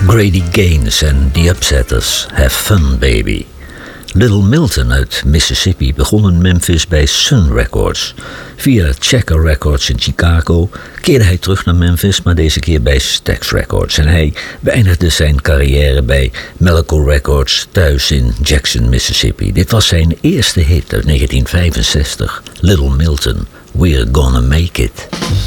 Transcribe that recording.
Grady Gaines en The Upsetters, Have Fun Baby. Little Milton uit Mississippi begon in Memphis bij Sun Records. Via Checker Records in Chicago keerde hij terug naar Memphis, maar deze keer bij Stax Records. En hij beëindigde zijn carrière bij Melco Records thuis in Jackson, Mississippi. Dit was zijn eerste hit uit 1965, Little Milton, We're Gonna Make It.